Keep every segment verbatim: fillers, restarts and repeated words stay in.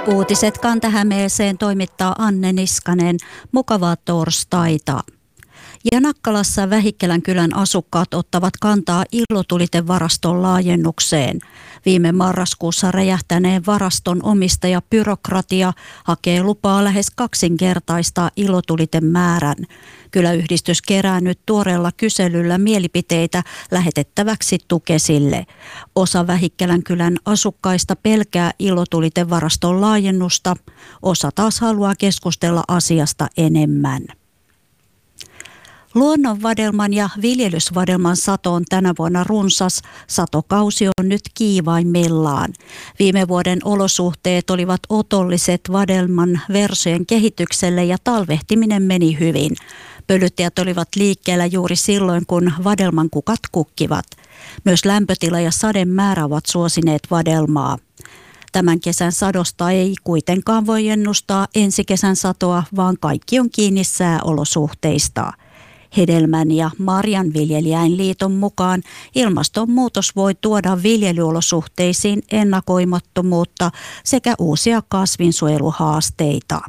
Uutiset Kanta-Hämeeseen toimittaa Anne Niskanen. Mukavaa torstaita. Ja Nakkalassa Vähikkelän kylän asukkaat ottavat kantaa ilotulitevaraston laajennukseen. Viime marraskuussa räjähtäneen varaston omistaja byrokratia hakee lupaa lähes kaksinkertaistaa ilotulitemäärän. Kyläyhdistys kerää nyt tuoreella kyselyllä mielipiteitä lähetettäväksi Tukesille. Osa Vähikkelän kylän asukkaista pelkää ilotulitevaraston laajennusta, osa taas haluaa keskustella asiasta enemmän. Luonnonvadelman ja viljelysvadelman sato on tänä vuonna runsas. Satokausi on nyt kiivaimmillaan. Viime vuoden olosuhteet olivat otolliset vadelman versojen kehitykselle ja talvehtiminen meni hyvin. Pölyttäjät olivat liikkeellä juuri silloin, kun vadelman kukat kukkivat. Myös lämpötila ja saden määrä ovat suosineet vadelmaa. Tämän kesän sadosta ei kuitenkaan voi ennustaa ensi kesän satoa, vaan kaikki on kiinni sääolosuhteista. Hedelmän- ja marjanviljelijäinliiton mukaan ilmastonmuutos voi tuoda viljelyolosuhteisiin ennakoimattomuutta sekä uusia kasvinsuojeluhaasteita.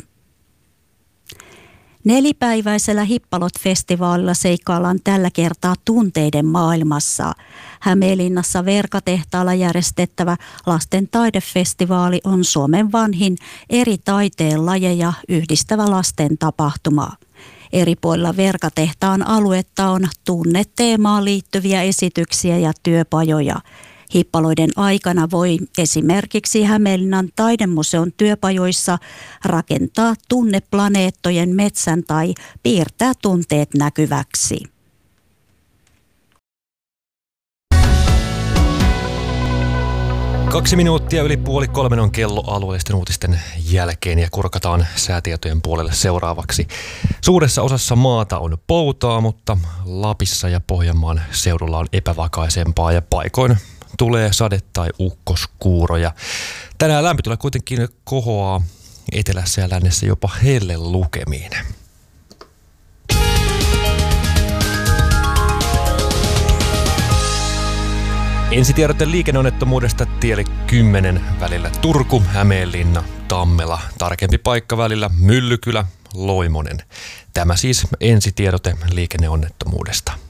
Nelipäiväisellä Hippalot-festivaalilla seikkaillaan tällä kertaa tunteiden maailmassa. Hämeenlinnassa Verkatehtaalla järjestettävä lasten taidefestivaali on Suomen vanhin eri taiteen lajeja yhdistävä lasten tapahtuma. Eri puolilla Verkatehtaan aluetta on tunneteemaan liittyviä esityksiä ja työpajoja. Hippaloiden aikana voi esimerkiksi Hämeenlinnan taidemuseon työpajoissa rakentaa tunneplaneettojen metsän tai piirtää tunteet näkyväksi. Kaksi minuuttia yli puoli kolmen on kello alueellisten uutisten jälkeen ja kurkataan säätietojen puolelle seuraavaksi. Suuressa osassa maata on poutaa, mutta Lapissa ja Pohjanmaan seudulla on epävakaisempaa ja paikoin tulee sade- tai ukkoskuuroja. Tänään lämpötila kuitenkin kohoaa etelässä ja lännessä jopa hellelukemiin. Ensitiedote liikenneonnettomuudesta tielle kymmenen välillä Turku, Hämeenlinna, Tammela. Tarkempi paikka välillä Myllykylä, Loimonen. Tämä siis ensitiedote liikenneonnettomuudesta.